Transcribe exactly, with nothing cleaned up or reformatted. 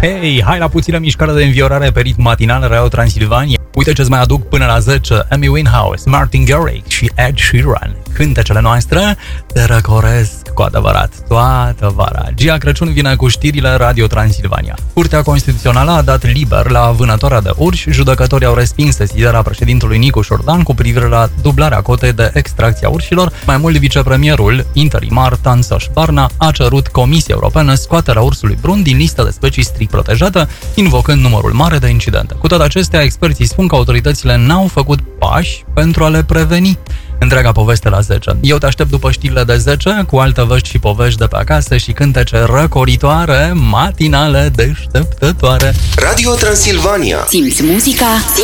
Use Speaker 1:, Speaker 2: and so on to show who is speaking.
Speaker 1: Hei, hai la puțină mișcare de înviorare pe ritm matinal, Radio Transilvania. Uite ce-ți mai aduc până la zece: Amy Winehouse, Martin Garrix și Ed Sheeran. Cântecele noastre te răcoresc cu adevărat toată vara. Gia Crăciun vine cu știrile Radio Transilvania. Curtea Constituțională a dat liber la vânătoarea de urși. Judecătorii au respins sesizarea președintelui Nicu Șordan cu privire la dublarea cotei de extracție a urșilor. Mai mult, vicepremierul interimar Tansoș Barna a cerut Comisiei Europene scoaterea ursului brun din lista de specii strict protejată, invocând numărul mare de incidente. Cu toate acestea, experții spun că autoritățile n-au făcut pași pentru a le preveni. Întreaga poveste la zece. Eu te aștept după știrile de zece cu alte vești și povești de pe acasă și cântece răcoritoare, matinale, deșteptătoare.
Speaker 2: Radio Transilvania.
Speaker 3: Simți muzica?